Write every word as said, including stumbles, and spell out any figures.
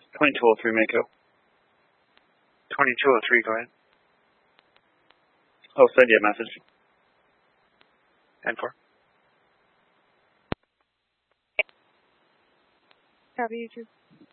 twenty-two oh three, Mako. twenty-two oh three, go ahead. Oh, send you a message. ten four. Copy, YouTube.